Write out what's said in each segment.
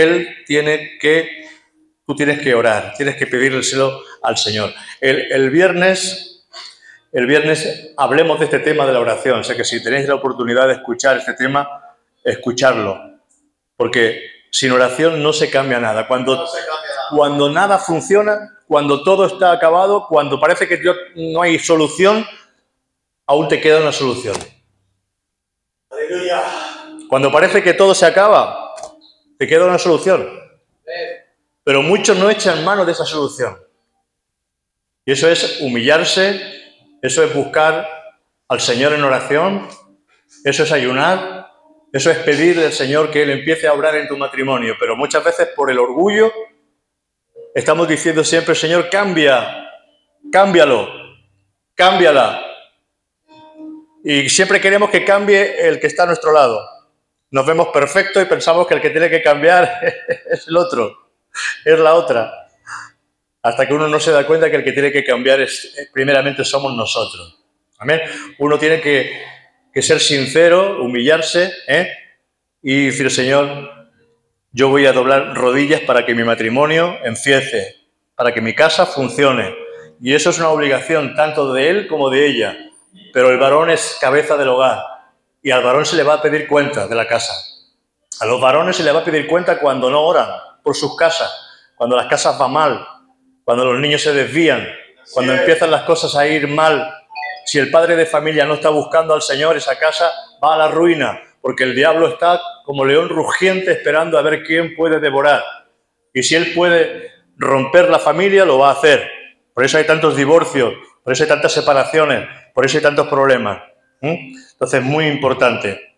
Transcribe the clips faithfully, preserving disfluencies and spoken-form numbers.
Él tiene que, tú tienes que orar, tienes que pedírselo al Señor. El, el viernes, el viernes hablemos de este tema de la oración. O sea que si tenéis la oportunidad de escuchar este tema, escucharlo. Porque sin oración no se cambia nada. Cuando, no se cambia nada. Cuando nada funciona, cuando todo está acabado, cuando parece que no hay solución, aún te queda una solución. Aleluya. Cuando parece que todo se acaba, te queda una solución. Pero muchos no echan mano de esa solución. Y eso es humillarse, eso es buscar al Señor en oración, eso es ayunar, eso es pedirle al Señor que Él empiece a obrar en tu matrimonio. Pero muchas veces por el orgullo estamos diciendo siempre, Señor, cambia, cámbialo, cámbiala. Y siempre queremos que cambie el que está a nuestro lado. Nos vemos perfectos y pensamos que el que tiene que cambiar es el otro, es la otra. Hasta que uno no se da cuenta que el que tiene que cambiar es, primeramente somos nosotros. Amén. Uno tiene que, que ser sincero, humillarse, ¿eh? Y decir, Señor, yo voy a doblar rodillas para que mi matrimonio empiece, para que mi casa funcione. Y eso es una obligación tanto de él como de ella. Pero el varón es cabeza del hogar y al varón se le va a pedir cuenta de la casa. A los varones se le va a pedir cuenta cuando no oran por sus casas, cuando las casas van mal, cuando los niños se desvían, cuando empiezan las cosas a ir mal. Si el padre de familia no está buscando al Señor, esa casa va a la ruina, porque el diablo está como león rugiente esperando a ver quién puede devorar. Y si él puede romper la familia, lo va a hacer. Por eso hay tantos divorcios, por eso hay tantas separaciones, por eso hay tantos problemas. ¿Mm? Entonces, muy importante.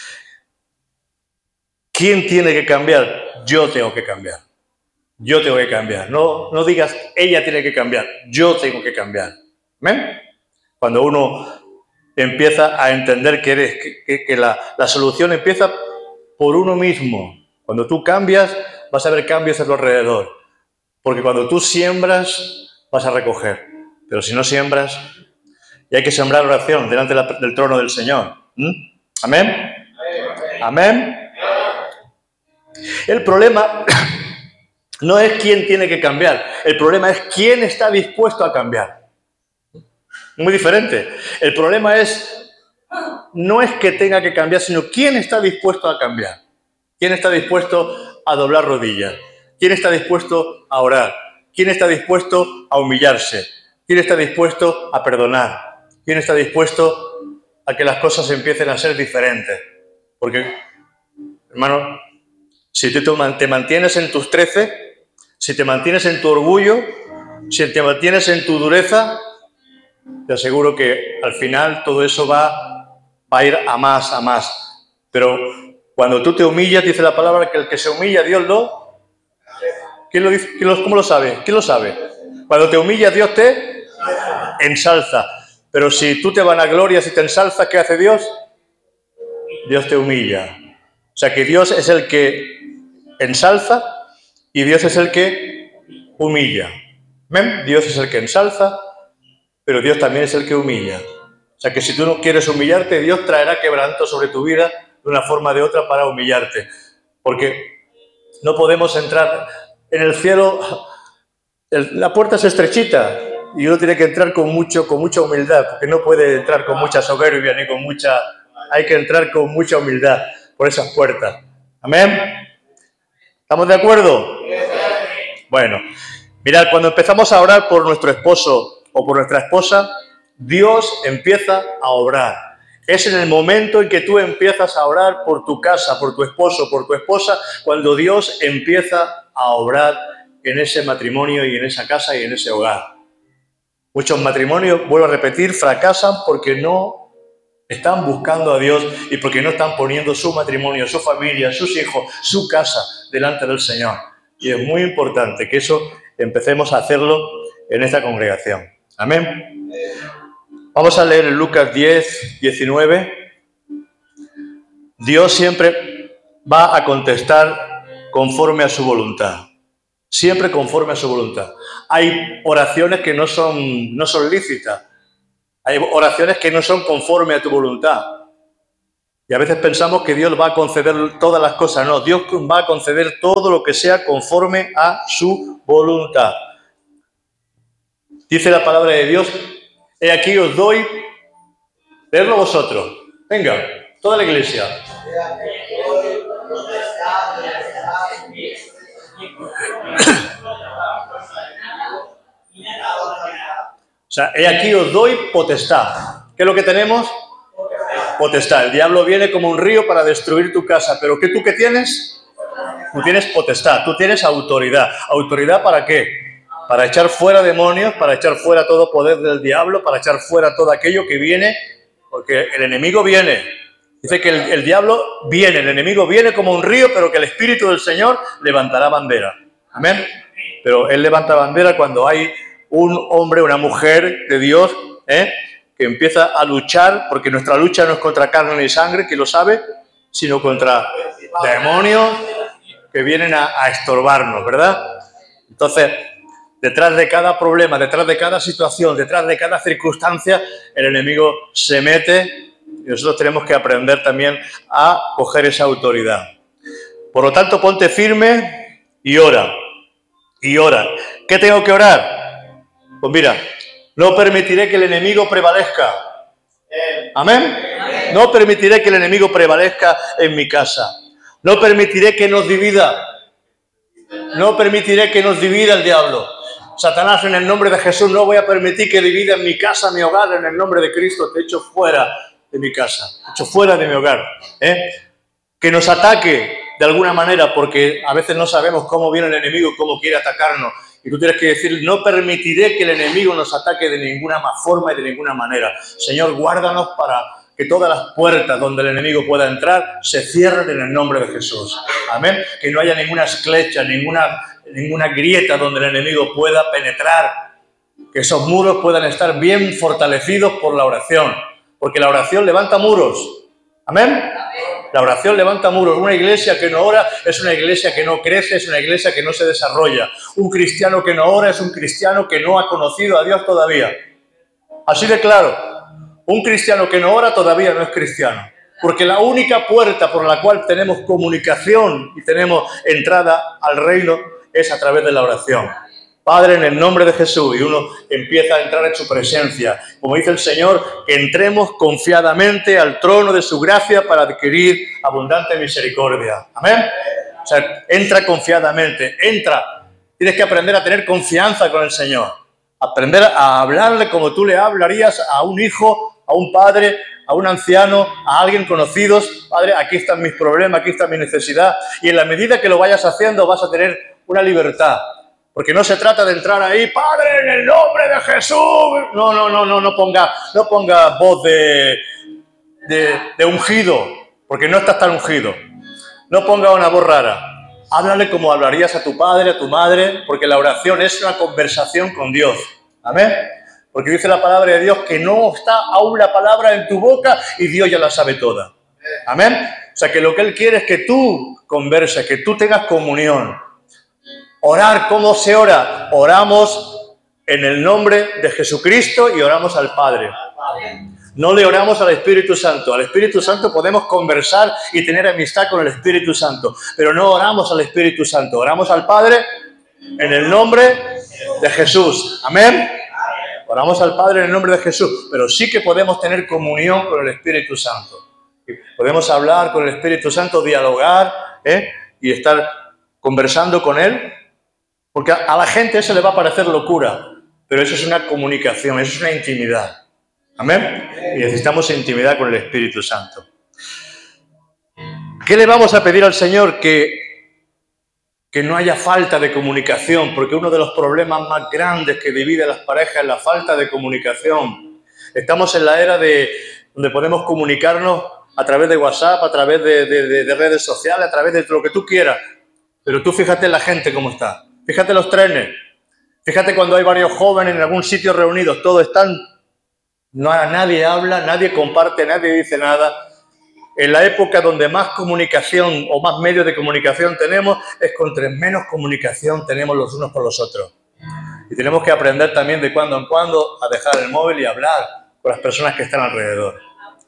¿Quién tiene que cambiar? Yo tengo que cambiar. Yo tengo que cambiar. No, no digas, ella tiene que cambiar. Yo tengo que cambiar. ¿Ven? Cuando uno empieza a entender que, eres, que, que, que la, la solución empieza por uno mismo. Cuando tú cambias, vas a ver cambios a tu alrededor. Porque cuando tú siembras, vas a recoger. Pero si no siembras, y hay que sembrar oración delante de la, del trono del Señor. ¿Mm? ¿Amén? ¿Amén? El problema no es quién tiene que cambiar. El problema es quién está dispuesto a cambiar. Muy diferente. El problema es, no es que tenga que cambiar, sino quién está dispuesto a cambiar. ¿Quién está dispuesto a doblar rodillas? ¿Quién está dispuesto a orar? ¿Quién está dispuesto a humillarse? ¿Quién está dispuesto a perdonar? ¿Quién está dispuesto a que las cosas empiecen a ser diferentes? Porque, hermano, si tú te mantienes en tus trece, si te mantienes en tu orgullo, si te mantienes en tu dureza, te aseguro que al final todo eso va, va a ir a más, a más. Pero cuando tú te humillas, dice la palabra que el que se humilla, Dios lo... ¿Quién lo dice? ¿Quién lo, ¿Cómo lo sabe? ¿Quién lo sabe? Cuando te humillas, Dios te ensalza. Pero si tú te vanaglorias y te ensalzas, ¿qué hace Dios? Dios te humilla. O sea que Dios es el que ensalza y Dios es el que humilla. ¿Ven? Dios es el que ensalza, pero Dios también es el que humilla. O sea que si tú no quieres humillarte, Dios traerá quebranto sobre tu vida de una forma o de otra para humillarte. Porque no podemos entrar en el cielo, el, la puerta es estrechita y uno tiene que entrar con, mucho, con mucha humildad, porque no puede entrar con mucha soberbia ni con mucha... Hay que entrar con mucha humildad por esas puertas. ¿Amén? ¿Estamos de acuerdo? Bueno, mirad, cuando empezamos a orar por nuestro esposo o por nuestra esposa, Dios empieza a obrar. Es en el momento en que tú empiezas a orar por tu casa, por tu esposo, por tu esposa, cuando Dios empieza a obrar en ese matrimonio y en esa casa y en ese hogar. Muchos matrimonios, vuelvo a repetir, fracasan porque no están buscando a Dios y porque no están poniendo su matrimonio, su familia, sus hijos, su casa delante del Señor. Y es muy importante que eso empecemos a hacerlo en esta congregación. Amén. Vamos a leer en Lucas diez, diecinueve. Dios siempre va a contestar conforme a su voluntad. Siempre conforme a su voluntad. Hay oraciones que no son, no son lícitas. Hay oraciones que no son conforme a tu voluntad. Y a veces pensamos que Dios va a conceder todas las cosas. No, Dios va a conceder todo lo que sea conforme a su voluntad. Dice la palabra de Dios, he aquí os doy, leedlo vosotros. Venga, toda la iglesia. O sea, he aquí os doy potestad. ¿Qué es lo que tenemos? Potestad. El diablo viene como un río para destruir tu casa. ¿Pero qué tú qué tienes? Tú tienes potestad, tú tienes autoridad. ¿Autoridad para qué? Para echar fuera demonios, para echar fuera todo poder del diablo, para echar fuera todo aquello que viene, porque el enemigo viene. Dice que el, el diablo viene, el enemigo viene como un río, pero que el Espíritu del Señor levantará bandera. Amén. Pero Él levanta bandera cuando hay un hombre, una mujer de Dios, ¿eh? que empieza a luchar, porque nuestra lucha no es contra carne ni sangre, que lo sabe, sino contra demonios que vienen a, a estorbarnos, ¿verdad? Entonces, detrás de cada problema, detrás de cada situación, detrás de cada circunstancia, el enemigo se mete y nosotros tenemos que aprender también a coger esa autoridad. Por lo tanto, ponte firme y ora. Y ora. ¿Qué tengo que orar? Pues mira, no permitiré que el enemigo prevalezca. ¿Amén? No permitiré que el enemigo prevalezca en mi casa. No permitiré que nos divida. No permitiré que nos divida el diablo. Satanás, en el nombre de Jesús, no voy a permitir que divida en mi casa, mi hogar, en el nombre de Cristo. Te echo fuera de mi casa, te echo fuera de mi hogar. ¿eh? Que nos ataque de alguna manera, porque a veces no sabemos cómo viene el enemigo, cómo quiere atacarnos. Y tú tienes que decir, no permitiré que el enemigo nos ataque de ninguna más forma y de ninguna manera. Señor, guárdanos para que todas las puertas donde el enemigo pueda entrar se cierren en el nombre de Jesús. Amén. Que no haya ninguna esclecha, ninguna, ninguna grieta donde el enemigo pueda penetrar. Que esos muros puedan estar bien fortalecidos por la oración. Porque la oración levanta muros. Amén. La oración levanta muros. Una iglesia que no ora es una iglesia que no crece, es una iglesia que no se desarrolla. Un cristiano que no ora es un cristiano que no ha conocido a Dios todavía. Así de claro. Un cristiano que no ora todavía no es cristiano. Porque la única puerta por la cual tenemos comunicación y tenemos entrada al reino es a través de la oración. Padre, en el nombre de Jesús, y uno empieza a entrar en su presencia. Como dice el Señor, que entremos confiadamente al trono de su gracia para adquirir abundante misericordia. Amén. O sea, entra confiadamente, entra. Tienes que aprender a tener confianza con el Señor. Aprender a hablarle como tú le hablarías a un hijo, a un padre, a un anciano, a alguien conocido. Padre, aquí están mis problemas, aquí está mi necesidad. Y en la medida que lo vayas haciendo vas a tener una libertad. Porque no se trata de entrar ahí, Padre, en el nombre de Jesús. No, no, no, no, no ponga, no ponga voz de, de, de ungido, porque no estás tan ungido. No ponga una voz rara. Háblale como hablarías a tu padre, a tu madre, porque la oración es una conversación con Dios. Amén. Porque dice la palabra de Dios que no está aún la palabra en tu boca y Dios ya la sabe toda. Amén. O sea que lo que Él quiere es que tú converses, que tú tengas comunión. Orar, ¿cómo se ora? Oramos en el nombre de Jesucristo y oramos al Padre. No le oramos al Espíritu Santo. Al Espíritu Santo podemos conversar y tener amistad con el Espíritu Santo, pero no oramos al Espíritu Santo. Oramos al Padre en el nombre de Jesús. Amén. Oramos al Padre en el nombre de Jesús, pero sí que podemos tener comunión con el Espíritu Santo. Podemos hablar con el Espíritu Santo, dialogar ¿eh? y estar conversando con Él. Porque a la gente eso le va a parecer locura, pero eso es una comunicación, eso es una intimidad. ¿Amén? Y necesitamos intimidad con el Espíritu Santo. ¿Qué le vamos a pedir al Señor? Que, que no haya falta de comunicación, porque uno de los problemas más grandes que divide a las parejas es la falta de comunicación. Estamos en la era de donde podemos comunicarnos a través de WhatsApp, a través de, de, de, de redes sociales, a través de lo que tú quieras. Pero tú fíjate en la gente cómo está. Fíjate los trenes, fíjate cuando hay varios jóvenes en algún sitio reunidos, todos están, no, nadie habla, nadie comparte, nadie dice nada. En la época donde más comunicación o más medios de comunicación tenemos, es contra menos comunicación tenemos los unos con los otros. Y tenemos que aprender también de cuando en cuando a dejar el móvil y hablar con las personas que están alrededor.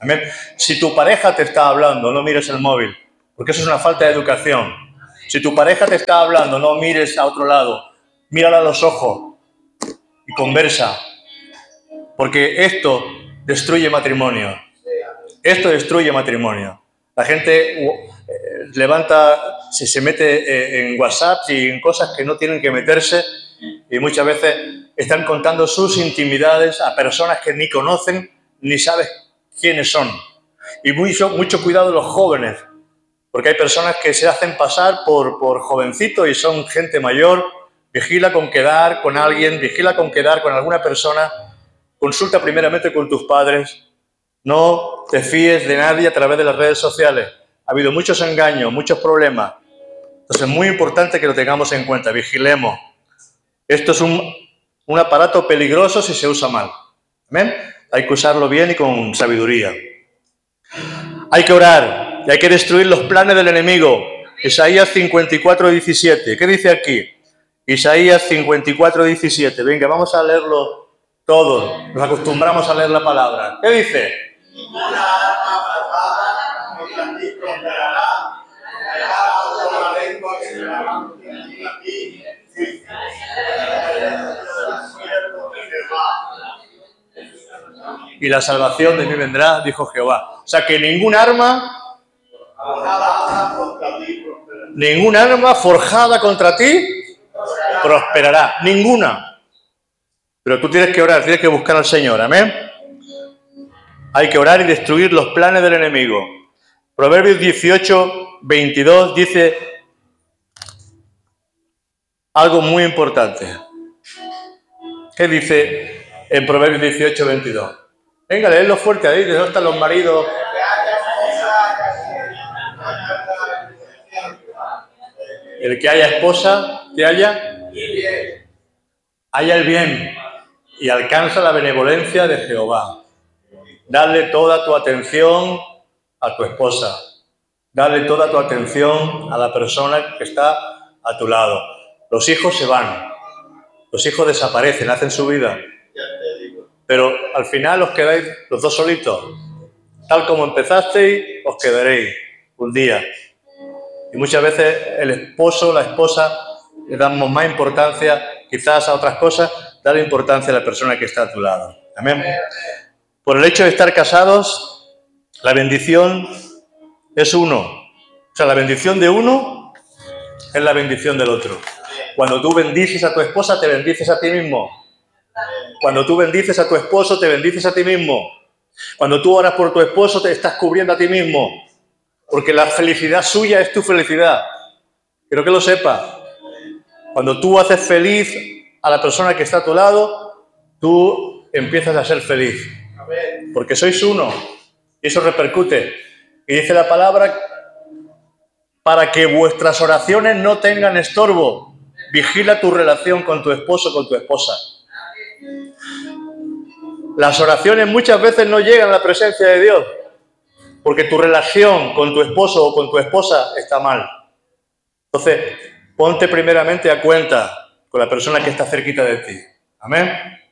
Amén. Si tu pareja te está hablando, no mires el móvil, porque eso es una falta de educación. Si tu pareja te está hablando, no mires a otro lado, mírala a los ojos y conversa, porque esto destruye matrimonio. Esto destruye matrimonio. La gente eh, levanta, se, se mete eh, en WhatsApp y en cosas que no tienen que meterse y muchas veces están contando sus intimidades a personas que ni conocen ni sabes quiénes son. Y mucho, mucho cuidado los jóvenes, porque hay personas que se hacen pasar por, por jovencitos y son gente mayor. Vigila con quedar con alguien, vigila con quedar con alguna persona. Consulta primeramente con tus padres. No te fíes de nadie a través de las redes sociales. Ha habido muchos engaños, muchos problemas. Entonces es muy importante que lo tengamos en cuenta. Vigilemos. Esto es un, un aparato peligroso si se usa mal. ¿Amén? Hay que usarlo bien y con sabiduría. Hay que orar y hay que destruir los planes del enemigo. Isaías cincuenta y cuatro, diecisiete. ¿Qué dice aquí? Isaías cincuenta y cuatro, diecisiete. Venga, vamos a leerlo todos. Nos acostumbramos a leer la palabra. ¿Qué dice? Ninguna arma malvada contra ti prosperará, verás toda la lengua que se levanta contra ti. Y la salvación de mí vendrá, dijo Jehová. O sea que ningún arma, ningún arma forjada contra ti prosperará. Ninguna. Pero tú tienes que orar, tienes que buscar al Señor. Amén. Hay que orar y destruir los planes del enemigo. Proverbios dieciocho, veintidós dice algo muy importante. ¿Qué dice en Proverbios dieciocho, veintidós? Venga, leedlo fuerte ahí, ¿de dónde están los maridos? El que haya esposa, que haya, haya el bien y alcanza la benevolencia de Jehová. Dale toda tu atención a tu esposa. Dale toda tu atención a la persona que está a tu lado. Los hijos se van. Los hijos desaparecen, hacen su vida. Pero al final os quedáis los dos solitos. Tal como empezasteis, os quedaréis un día. Y muchas veces el esposo, la esposa, le damos más importancia quizás a otras cosas, dale importancia a la persona que está a tu lado. Amén. Por el hecho de estar casados, la bendición es uno. O sea, la bendición de uno es la bendición del otro. Cuando tú bendices a tu esposa, te bendices a ti mismo. Cuando tú bendices a tu esposo, te bendices a ti mismo. Cuando tú oras por tu esposo, te estás cubriendo a ti mismo. Porque la felicidad suya es tu felicidad. Quiero que lo sepas. Cuando tú haces feliz a la persona que está a tu lado, tú empiezas a ser feliz. Porque sois uno. Y eso repercute. Y dice la palabra, para que vuestras oraciones no tengan estorbo. Vigila tu relación con tu esposo o con tu esposa. Las oraciones muchas veces no llegan a la presencia de Dios. Porque tu relación con tu esposo o con tu esposa está mal. Entonces, ponte primeramente a cuenta con la persona que está cerquita de ti. Amén.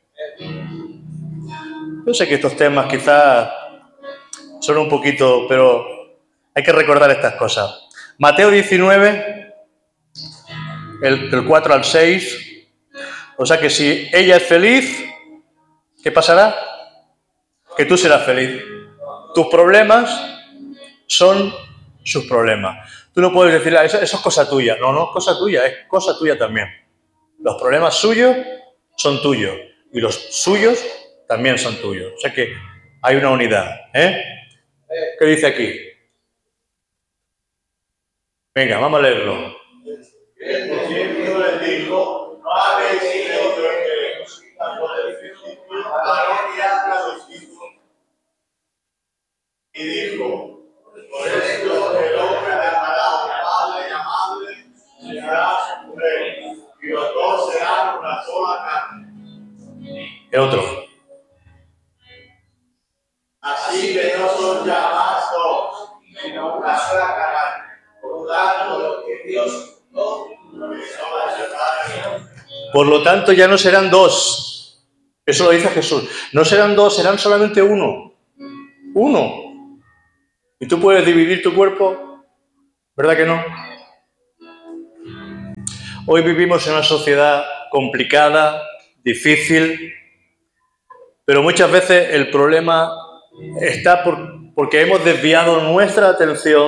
Yo sé que estos temas quizás son un poquito, pero hay que recordar estas cosas. Mateo diecinueve, el, del cuatro al seis. O sea que si ella es feliz, ¿qué pasará? Que tú serás feliz. Tus problemas son sus problemas. Tú no puedes decir, ah, eso, eso es cosa tuya. No, no es cosa tuya, es cosa tuya también. Los problemas suyos son tuyos y los suyos también son tuyos. O sea que hay una unidad. ¿eh? ¿Qué dice aquí? Venga, vamos a leerlo. Y dijo, por esto el hombre dejará a su padre y a madre, y será su mujer, y los dos serán una sola carne. El otro. Así que no son ya más dos, sino una sola carne. Por tanto, lo que Dios no Por lo tanto, ya no serán dos. Eso lo dice Jesús. No serán dos, serán solamente uno. Uno. ¿Y tú puedes dividir tu cuerpo? ¿Verdad que no? Hoy vivimos en una sociedad complicada, difícil, pero muchas veces el problema está por, porque hemos desviado nuestra atención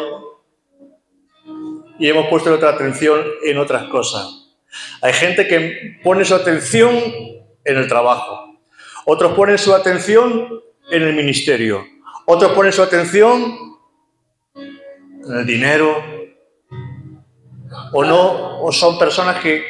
y hemos puesto nuestra atención en otras cosas. Hay gente que pone su atención en el trabajo, otros ponen su atención en el ministerio, otros ponen su atención en el dinero, o no, o son personas que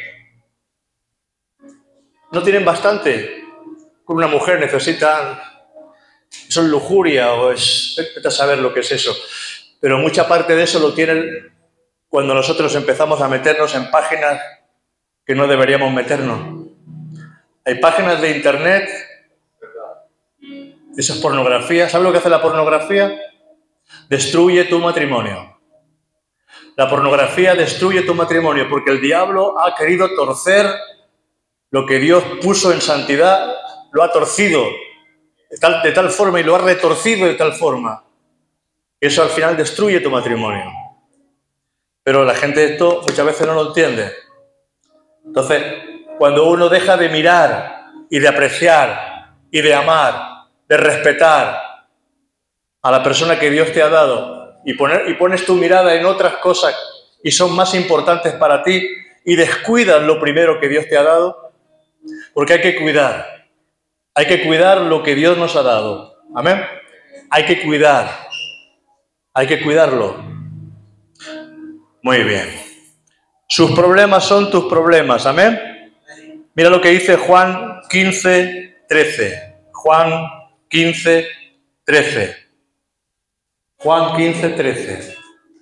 no tienen bastante con una mujer, necesitan, eso es lujuria o es, vete a saber lo que es eso, pero mucha parte de eso lo tienen cuando nosotros empezamos a meternos en páginas que no deberíamos meternos. Hay páginas de internet, eso es pornografía. ¿Sabes lo que hace la pornografía? Destruye tu matrimonio. La pornografía destruye tu matrimonio porque el diablo ha querido torcer lo que Dios puso en santidad, lo ha torcido de tal, de tal forma y lo ha retorcido de tal forma que eso al final destruye tu matrimonio. Pero la gente esto muchas veces no lo entiende. Entonces, cuando uno deja de mirar y de apreciar y de amar, de respetar a la persona que Dios te ha dado y, poner, y pones tu mirada en otras cosas y son más importantes para ti y descuidas lo primero que Dios te ha dado, porque hay que cuidar, hay que cuidar lo que Dios nos ha dado. Amén. Hay que cuidar, hay que cuidarlo. Muy bien. Sus problemas son tus problemas. Amén. Mira lo que dice Juan quince, trece. Juan quince, trece. Juan quince, trece.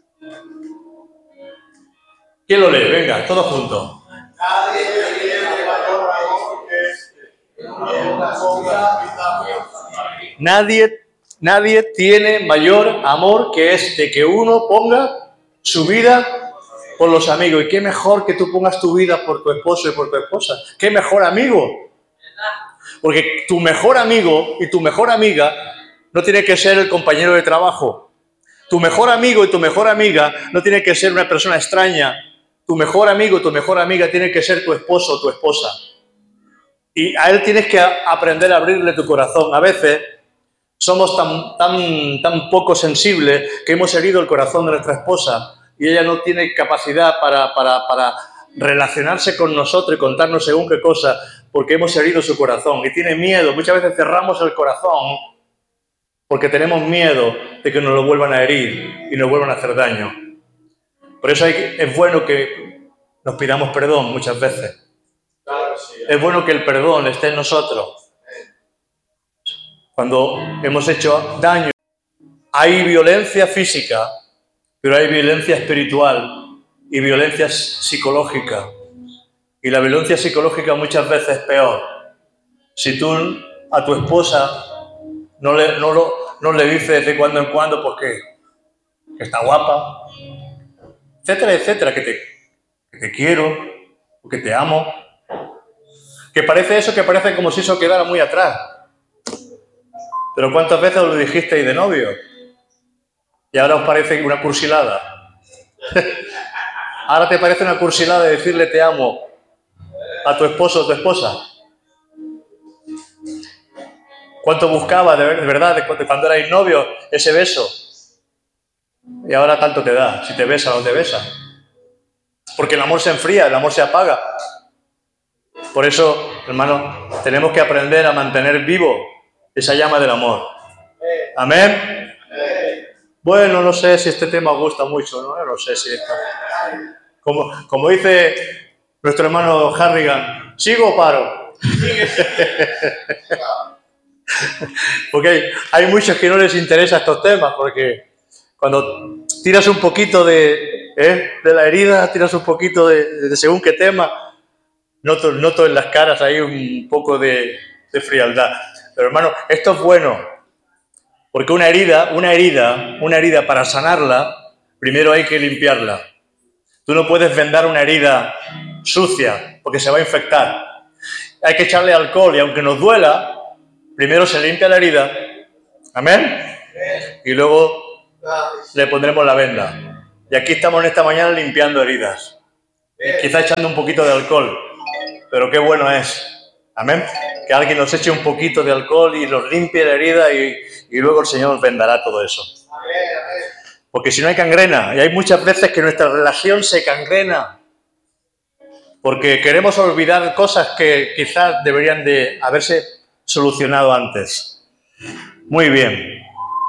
¿Quién lo lee? Venga, todos juntos. Nadie tiene mayor amor que este, que uno ponga vida por Nadie, nadie tiene mayor amor que este, que uno ponga su vida por los amigos. Y qué mejor que tú pongas tu vida por tu esposo y por tu esposa. Qué mejor amigo. Porque tu mejor amigo y tu mejor amiga no tiene que ser el compañero de trabajo. Tu mejor amigo y tu mejor amiga no tiene que ser una persona extraña. Tu mejor amigo y tu mejor amiga tiene que ser tu esposo o tu esposa. Y a él tienes que aprender a abrirle tu corazón. A veces somos tan, tan, tan poco sensibles que hemos herido el corazón de nuestra esposa y ella no tiene capacidad para, para, para relacionarse con nosotros y contarnos según qué cosa, porque hemos herido su corazón y tiene miedo. Muchas veces cerramos el corazón porque tenemos miedo de que nos lo vuelvan a herir y nos vuelvan a hacer daño. Por eso hay, es bueno que nos pidamos perdón muchas veces. Es bueno que el perdón esté en nosotros. Cuando hemos hecho daño, hay violencia física, pero hay violencia espiritual y violencia psicológica. Y la violencia psicológica muchas veces es peor. Si tú a tu esposa no le, no lo, no le dices de cuando en cuando porque que está guapa, etcétera, etcétera, que te, que te quiero, que te amo, que parece eso, que parece como si eso quedara muy atrás. Pero ¿cuántas veces lo dijisteis de novio? Y ahora os parece una cursilada. Ahora te parece una cursilada decirle te amo a tu esposo o tu esposa. ¿Cuánto buscabas de verdad de cuando erais novios ese beso? Y ahora tanto te da, si te besa o no te besa. Porque el amor se enfría, el amor se apaga. Por eso, hermano, tenemos que aprender a mantener vivo esa llama del amor. Amén. Bueno, no sé si este tema os gusta mucho, ¿no? No sé si esto... Como, como dice nuestro hermano Harrigan, ¿sigo o paro? Porque hay, hay muchos que no les interesan estos temas, porque cuando tiras un poquito de, ¿eh? de la herida, tiras un poquito de, de según qué tema, noto, noto en las caras ahí un poco de, de frialdad. Pero hermano, esto es bueno, porque una herida, una herida, una herida para sanarla, primero hay que limpiarla. Tú no puedes vendar una herida sucia, porque se va a infectar. Hay que echarle alcohol y aunque nos duela, primero se limpia la herida. ¿Amén? Y luego le pondremos la venda. Y aquí estamos en esta mañana limpiando heridas. Quizá echando un poquito de alcohol. Pero qué bueno es. Amén. Que alguien nos eche un poquito de alcohol y nos limpie la herida y, y luego el Señor vendará todo eso. Porque si no hay gangrena, y hay muchas veces que nuestra relación se gangrena. Porque queremos olvidar cosas que quizás deberían de haberse solucionado antes. Muy bien.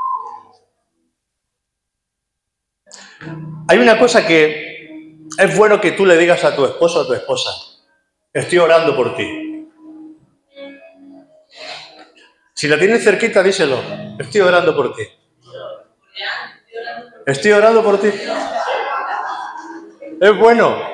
Hay una cosa que es bueno que tú le digas a tu esposo o a tu esposa. Estoy orando por ti. Si la tienes cerquita, díselo. Estoy orando por ti. Estoy orando por ti. Es bueno.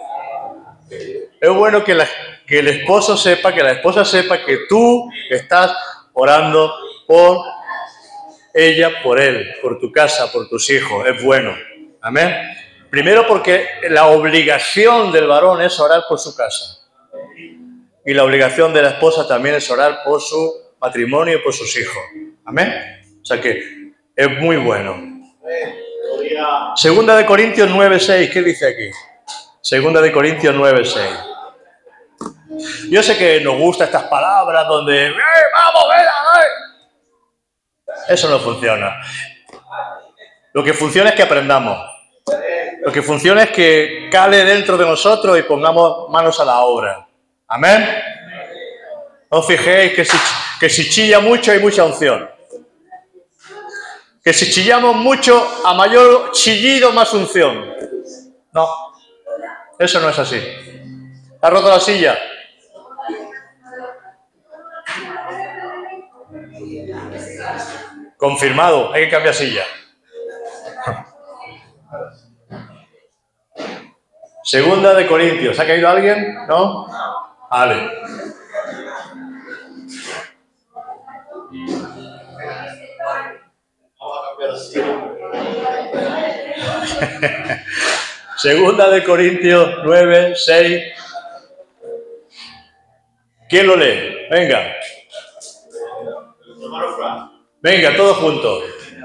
Es bueno que, la, que el esposo sepa, que la esposa sepa que tú estás orando por ella, por él, por tu casa, por tus hijos. Es bueno. Amén. Primero porque la obligación del varón es orar por su casa. Y la obligación de la esposa también es orar por su matrimonio y por sus hijos. Amén. O sea que es muy bueno. Segunda de Corintios nueve seis, ¿qué dice aquí? Segunda de Corintios nueve seis. Yo sé que nos gustan estas palabras donde ¡eh, vamos, venga, eh! Eso no funciona. Lo que funciona es que aprendamos. Lo que funciona es que cale dentro de nosotros y pongamos manos a la obra. Amén. No os fijéis que si, que si chilla mucho hay mucha unción. Que si chillamos mucho, a mayor chillido, más unción. No, eso no es así. ¿Has roto la silla? Confirmado, hay que cambiar silla. Segunda de Corintios, ¿ha caído alguien? ¿No? Vale. Segunda de Corintios nueve seis. ¿Quién lo lee? Venga. Venga, todos juntos.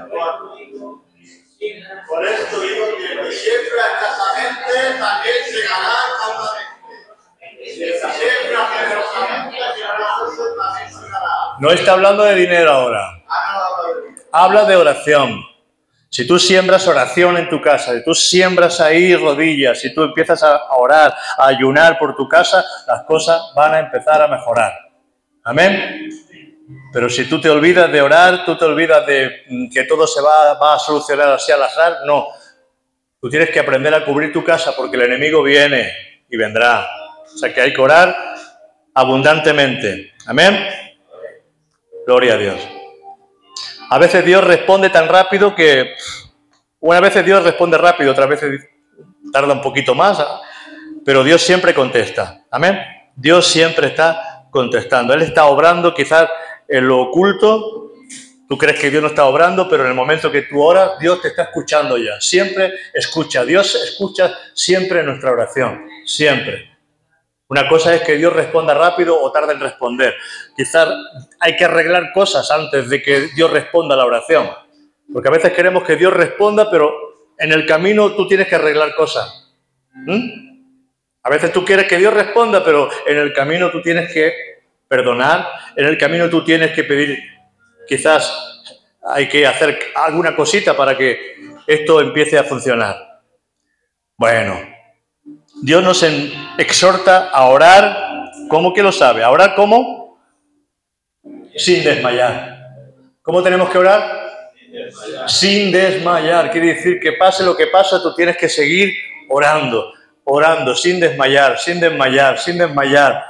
Por esto digo que siempre escasamente también llegará caudamente. Siempre generosamente también llegará. No está hablando de dinero ahora. Habla de oración. Si tú siembras oración en tu casa, si tú siembras ahí rodillas, si tú empiezas a orar, a ayunar por tu casa, las cosas van a empezar a mejorar. Amén. Pero si tú te olvidas de orar, tú te olvidas de que todo se va, va a solucionar así al azar, no. Tú tienes que aprender a cubrir tu casa porque el enemigo viene y vendrá. O sea que hay que orar abundantemente. Amén. Gloria a Dios. A veces Dios responde tan rápido que... Unas veces Dios responde rápido, otras veces tarda un poquito más, pero Dios siempre contesta. Amén. Dios siempre está contestando. Él está obrando quizás en lo oculto. Tú crees que Dios no está obrando, pero en el momento que tú oras, Dios te está escuchando ya. Siempre escucha. Dios escucha siempre nuestra oración. Siempre. Una cosa es que Dios responda rápido o tarde en responder. Quizás hay que arreglar cosas antes de que Dios responda a la oración. Porque a veces queremos que Dios responda, pero en el camino tú tienes que arreglar cosas. ¿Mm? A veces tú quieres que Dios responda, pero en el camino tú tienes que perdonar. En el camino tú tienes que pedir, quizás hay que hacer alguna cosita para que esto empiece a funcionar. Bueno, Dios nos exhorta a orar, ¿cómo que lo sabe? ¿A orar cómo? Sin desmayar. ¿Cómo tenemos que orar? Sin desmayar. Quiere decir que pase lo que pase, tú tienes que seguir orando, orando, sin desmayar, sin desmayar, sin desmayar.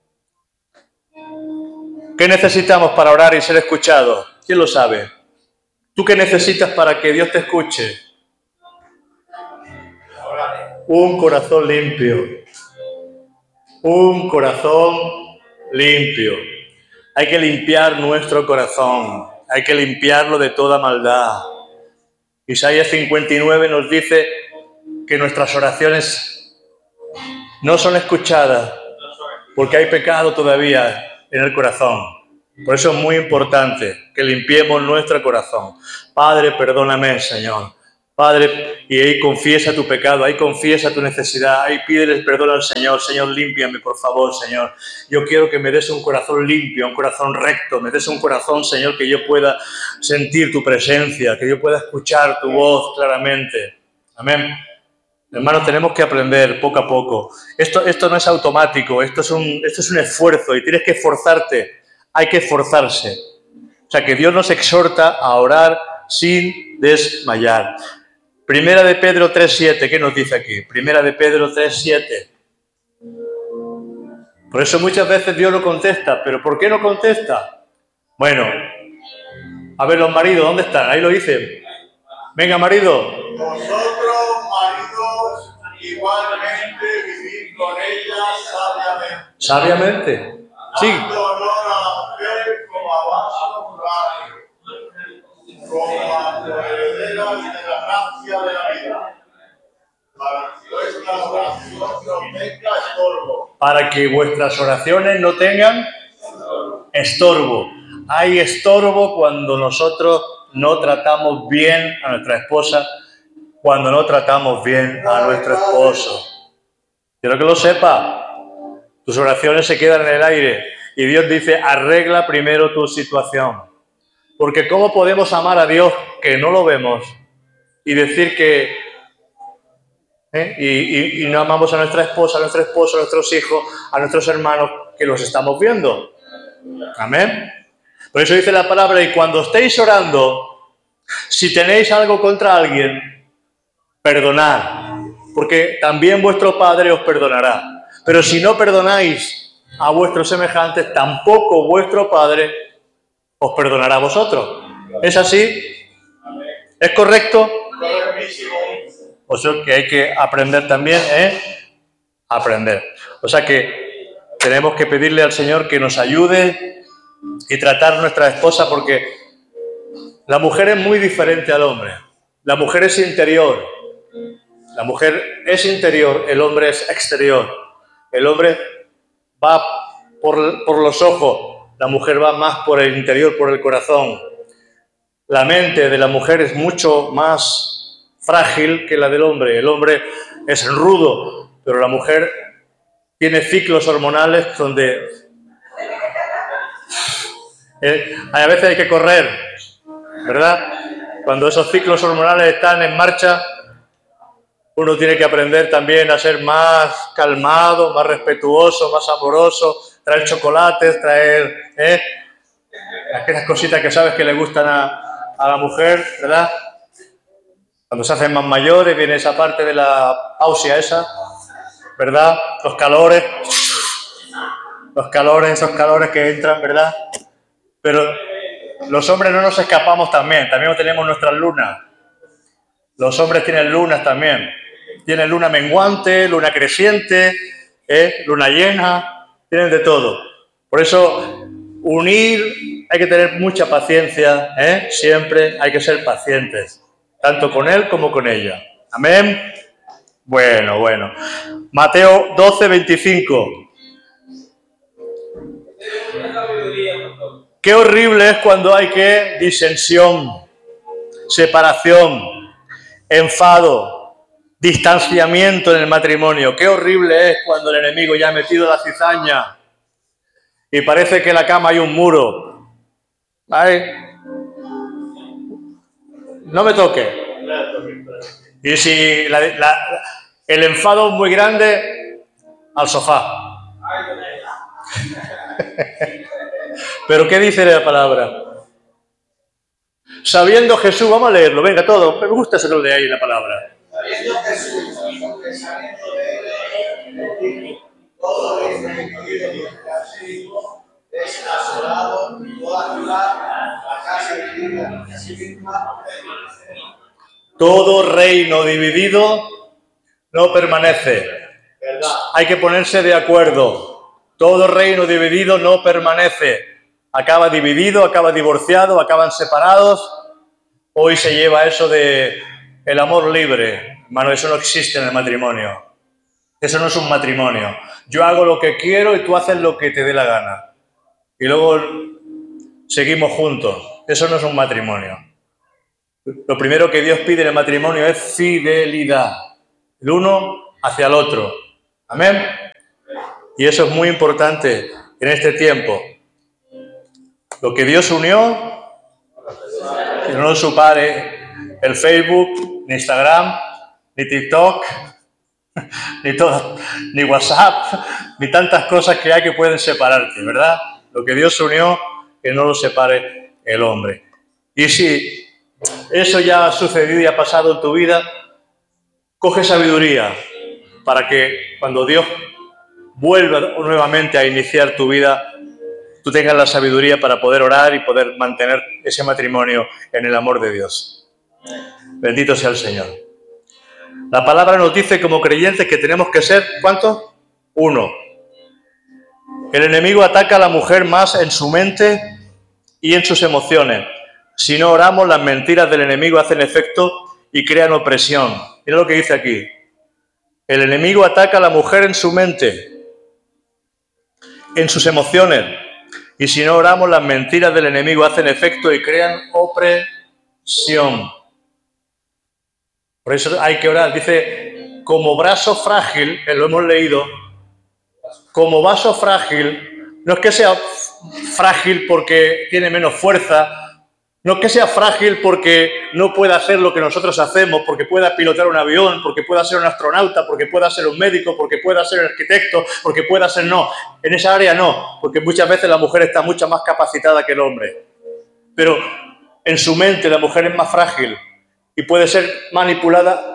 ¿Qué necesitamos para orar y ser escuchados? ¿Quién lo sabe? ¿Tú qué necesitas para que Dios te escuche? Un corazón limpio. Un corazón limpio. Hay que limpiar nuestro corazón. Hay que limpiarlo de toda maldad. Isaías cincuenta y nueve nos dice que nuestras oraciones no son escuchadas porque hay pecado todavía en el corazón. Por eso es muy importante que limpiemos nuestro corazón. Padre, perdóname, Señor. Padre, y ahí confiesa tu pecado, ahí confiesa tu necesidad, ahí pídele perdón al Señor. Señor, límpiame, por favor, Señor. Yo quiero que me des un corazón limpio, un corazón recto, me des un corazón, Señor, que yo pueda sentir tu presencia, que yo pueda escuchar tu voz claramente. Amén. Hermanos, tenemos que aprender poco a poco. Esto, esto no es automático, esto es, un, esto es un esfuerzo y tienes que esforzarte. Hay que esforzarse. O sea, que Dios nos exhorta a orar sin desmayar. Primera de Pedro tres siete, ¿qué nos dice aquí? Primera de Pedro tres siete. Por eso muchas veces Dios no contesta. ¿Pero por qué no contesta? Bueno, a ver los maridos, ¿dónde están? Ahí lo dicen. Venga, marido. Vosotros, maridos, igualmente vivid con ella sabiamente. Sabiamente. Sí. Dando honor a la mujer como a vaso honorario, como a coherederas de la gracia de la vida, para que vuestra oración no tenga estorbo. Para que vuestras oraciones no tengan estorbo. Hay estorbo cuando nosotros no tratamos bien a nuestra esposa, cuando no tratamos bien a nuestro esposo. Quiero que lo sepa. Tus oraciones se quedan en el aire y Dios dice, arregla primero tu situación. Porque ¿cómo podemos amar a Dios que no lo vemos y decir que ¿eh? y, y, y no amamos a nuestra esposa, a nuestro esposo, a nuestros hijos, a nuestros hermanos que los estamos viendo? Amén. Por eso dice la palabra, y cuando estéis orando, si tenéis algo contra alguien, perdonad, porque también vuestro Padre os perdonará. Pero si no perdonáis a vuestros semejantes, tampoco vuestro Padre os perdonará a vosotros. ¿Es así? ¿Es correcto? O sea que hay que aprender también, ¿eh? Aprender. O sea que tenemos que pedirle al Señor que nos ayude y tratar a nuestra esposa, porque la mujer es muy diferente al hombre. La mujer es interior. La mujer es interior, el hombre es exterior. El hombre va por, por los ojos, la mujer va más por el interior, por el corazón. La mente de la mujer es mucho más frágil que la del hombre. El hombre es rudo, pero la mujer tiene ciclos hormonales donde eh, a veces hay que correr, ¿verdad? Cuando esos ciclos hormonales están en marcha, uno tiene que aprender también a ser más calmado, más respetuoso, más amoroso, traer chocolates, traer ¿eh? aquellas cositas que sabes que le gustan a, a la mujer, ¿verdad? Cuando se hacen más mayores viene esa parte de la pausia esa, ¿verdad? Los calores, los calores, esos calores que entran, ¿verdad? Pero los hombres no nos escapamos también, también tenemos nuestras lunas. Los hombres tienen lunas también. Tienen luna menguante, luna creciente, ¿eh? luna llena, tienen de todo. Por eso, unir, hay que tener mucha paciencia, ¿eh? Siempre hay que ser pacientes, tanto con él como con ella. Amén. Bueno, bueno. Mateo doce, veinticinco. Qué horrible es cuando hay que disensión, separación, enfado, distanciamiento en el matrimonio. Qué horrible es cuando el enemigo ya ha metido la cizaña y parece que en la cama hay un muro. Ay, no me toque. Y si la, la, el enfado es muy grande, al sofá. Pero ¿qué dice la palabra? Sabiendo Jesús, vamos a leerlo, venga, todo. Me gusta que lo de ahí la palabra. Sabiendo Jesús, que saliendo de él, todo lo que castigo es asolado, toda ciudad, la casa dividida, así misma. Todo reino dividido no permanece. Hay que ponerse de acuerdo. Todo reino dividido no permanece. Acaba dividido, acaba divorciado, acaban separados. Hoy se lleva eso de el amor libre. Hermano, eso no existe en el matrimonio. Eso no es un matrimonio. Yo hago lo que quiero y tú haces lo que te dé la gana. Y luego seguimos juntos. Eso no es un matrimonio. Lo primero que Dios pide en el matrimonio es fidelidad. El uno hacia el otro. Amén. Y eso es muy importante en este tiempo. Lo que Dios unió, que no lo separe el Facebook, ni Instagram, ni TikTok, ni todo, ni WhatsApp, ni tantas cosas que hay que pueden separarte, ¿verdad? Lo que Dios unió, que no lo separe el hombre. Y si eso ya ha sucedido y ha pasado en tu vida, coge sabiduría para que cuando Dios vuelva nuevamente a iniciar tu vida, tú tengas la sabiduría para poder orar y poder mantener ese matrimonio en el amor de Dios. Bendito sea el Señor. La palabra nos dice como creyentes que tenemos que ser, ¿cuántos? Uno. El enemigo ataca a la mujer más en su mente y en sus emociones. Si no oramos, las mentiras del enemigo hacen efecto y crean opresión. Mira lo que dice aquí. El enemigo ataca a la mujer en su mente, en sus emociones. Y si no oramos, las mentiras del enemigo hacen efecto y crean opresión. Por eso hay que orar. Dice, como brazo frágil, que lo hemos leído, como vaso frágil, no es que sea frágil porque tiene menos fuerza, no es que sea frágil porque no pueda hacer lo que nosotros hacemos, porque pueda pilotar un avión, porque pueda ser un astronauta, porque pueda ser un médico, porque pueda ser un arquitecto, porque pueda ser no. En esa área no, porque muchas veces la mujer está mucho más capacitada que el hombre. Pero en su mente la mujer es más frágil y puede ser manipulada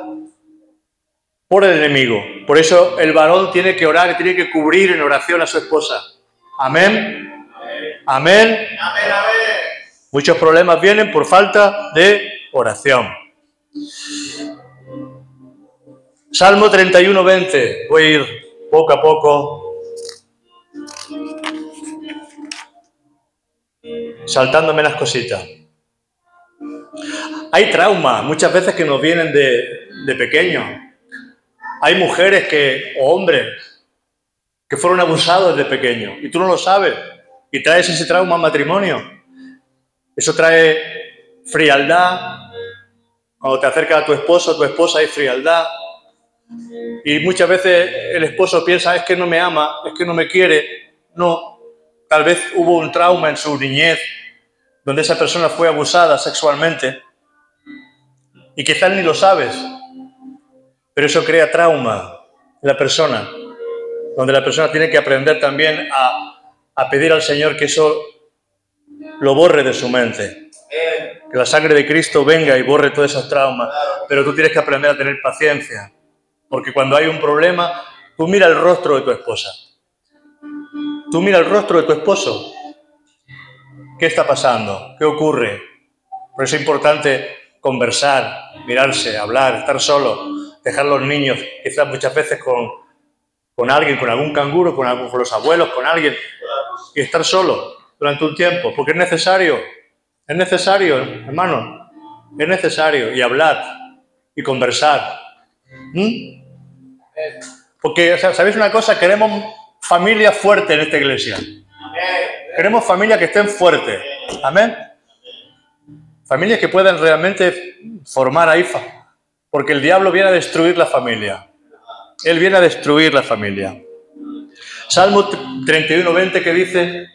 por el enemigo. Por eso el varón tiene que orar y tiene que cubrir en oración a su esposa. Amén. Amén. Amén. Amén. Muchos problemas vienen por falta de oración. Salmo treinta y uno, veinte. Voy a ir poco a poco saltándome las cositas. Hay traumas muchas veces que nos vienen de, de pequeños. Hay mujeres que, o hombres que fueron abusados desde pequeños y tú no lo sabes y traes ese trauma al matrimonio. Eso trae frialdad. Cuando te acercas a tu esposo, a tu esposa, hay frialdad. Y muchas veces el esposo piensa, es que no me ama, es que no me quiere. No, tal vez hubo un trauma en su niñez donde esa persona fue abusada sexualmente y quizás ni lo sabes. Pero eso crea trauma en la persona, donde la persona tiene que aprender también a, a pedir al Señor que eso lo borre de su mente. Que la sangre de Cristo venga y borre todos esos traumas. Pero tú tienes que aprender a tener paciencia. Porque cuando hay un problema, tú mira el rostro de tu esposa. Tú mira el rostro de tu esposo. ¿Qué está pasando? ¿Qué ocurre? Por eso es importante conversar, mirarse, hablar, estar solo. Dejar los niños, quizás muchas veces con, con alguien, con algún canguro, con, algún, con los abuelos, con alguien. Y estar solo durante un tiempo. Porque es necesario. Es necesario, hermano. Es necesario. Y hablar. Y conversar. ¿Mm? Porque, ¿sabéis una cosa? Queremos familia fuerte en esta iglesia. Queremos familias que estén fuertes. Amén. Familias que puedan realmente formar ahí. Porque el diablo viene a destruir la familia. Él viene a destruir la familia. Salmo treinta y uno, veinte que dice,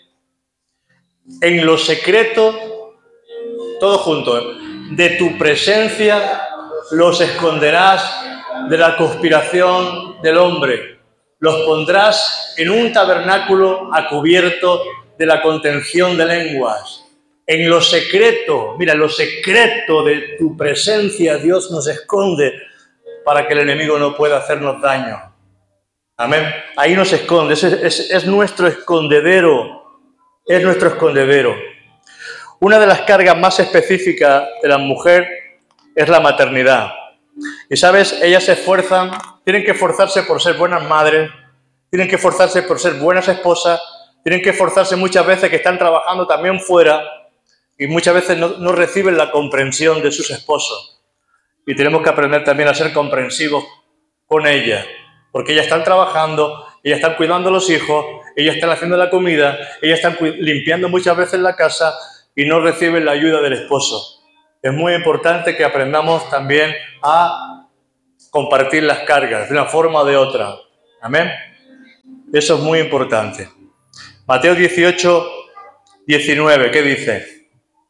en lo secreto, todo junto, de tu presencia los esconderás de la conspiración del hombre. Los pondrás en un tabernáculo a cubierto de la contención de lenguas. En lo secreto, mira, en lo secreto de tu presencia Dios nos esconde para que el enemigo no pueda hacernos daño. Amén. Ahí nos esconde, es, es, es nuestro escondedero, es nuestro escondedero. Una de las cargas más específicas de la mujer es la maternidad. Y sabes, ellas se esfuerzan, tienen que esforzarse por ser buenas madres, tienen que esforzarse por ser buenas esposas, tienen que esforzarse muchas veces que están trabajando también fuera y muchas veces no, no reciben la comprensión de sus esposos. Y tenemos que aprender también a ser comprensivos con ellas, porque ellas están trabajando ellas están cuidando a los hijos, ellas están haciendo la comida, ellas están limpiando muchas veces la casa y no reciben la ayuda del esposo. Es muy importante que aprendamos también a compartir las cargas de una forma o de otra. Amén. Eso es muy importante. Mateo dieciocho, diecinueve, ¿qué dice?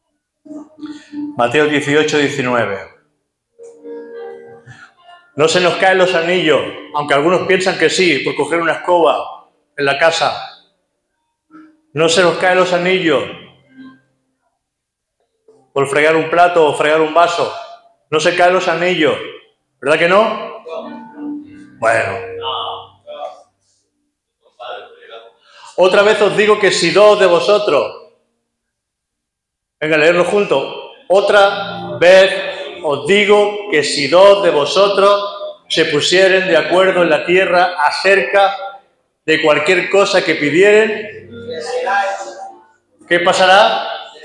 Mateo dieciocho, diecinueve. No se nos caen los anillos, aunque algunos piensan que sí, por coger una escoba en la casa. No se nos caen los anillos por fregar un plato o fregar un vaso. No se caen los anillos. ¿Verdad que no? Bueno. Otra vez os digo que si dos de vosotros... Venga, a leerlo juntos. Otra vez os digo que si dos de vosotros se pusieren de acuerdo en la tierra acerca de cualquier cosa que pidieren, ¿qué pasará?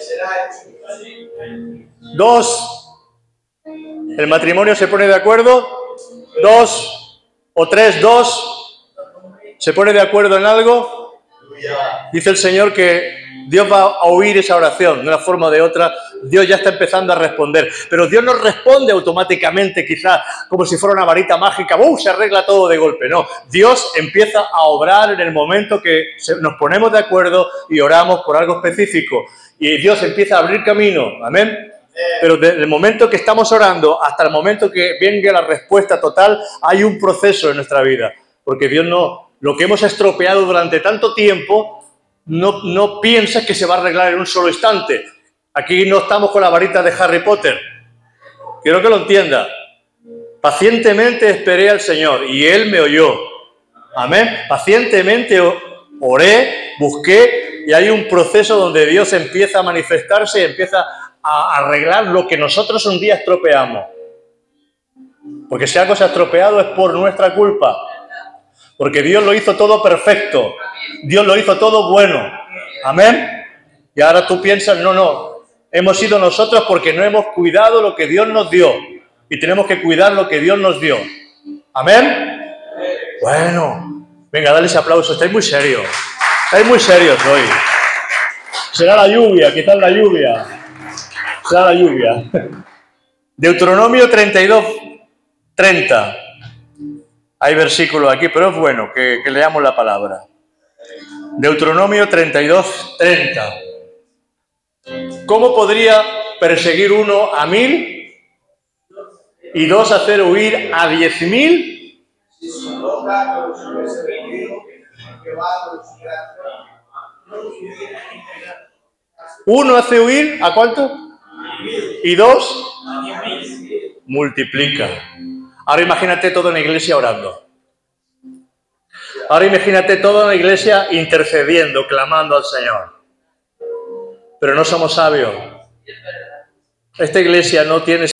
Dos. ¿El matrimonio se pone de acuerdo? Dos o tres, dos. ¿Se pone de acuerdo en algo? Dice el Señor que Dios va a oír esa oración de una forma o de otra. Dios ya está empezando a responder. Pero Dios no responde automáticamente, quizás como si fuera una varita mágica. ¡Bum! Se arregla todo de golpe. No. Dios empieza a obrar en el momento que nos ponemos de acuerdo y oramos por algo específico. Y Dios empieza a abrir camino. Amén. Pero desde el momento que estamos orando hasta el momento que venga la respuesta total, hay un proceso en nuestra vida. Porque Dios no... Lo que hemos estropeado durante tanto tiempo, no, no piensa que se va a arreglar en un solo instante. Aquí no estamos con la varita de Harry Potter. Quiero que lo entienda. Pacientemente esperé al Señor y Él me oyó. Amén. Pacientemente oré, busqué y hay un proceso donde Dios empieza a manifestarse y empieza a arreglar lo que nosotros un día estropeamos. Porque si algo se ha estropeado es por nuestra culpa. Porque Dios lo hizo todo perfecto. Dios lo hizo todo bueno. Amén. Y ahora tú piensas, no, no. Hemos sido nosotros porque no hemos cuidado lo que Dios nos dio. Y tenemos que cuidar lo que Dios nos dio. Amén. Bueno. Venga, dale ese aplauso. Estáis muy serios. Estáis muy serios hoy. Será la lluvia, quizás la lluvia. Será la lluvia. Deuteronomio treinta y dos, treinta. Hay versículos aquí, pero es bueno que, que leamos la palabra. Deuteronomio treinta y dos, treinta. ¿Cómo podría perseguir uno a mil y dos hacer huir a diez mil? Uno hace huir, ¿a cuánto? Y dos multiplica. Ahora imagínate todo en la iglesia orando. Ahora imagínate todo en la iglesia intercediendo, clamando al Señor. Pero no somos sabios. Esta iglesia no tiene